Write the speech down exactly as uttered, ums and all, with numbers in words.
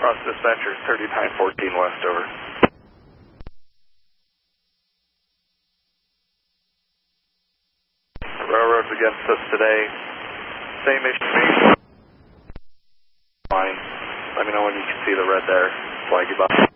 Cross dispatcher, thirty-nine fourteen west, over. The railroad's against us today. Same issue. Fine. Let me know when you can see the red there. Flag you by.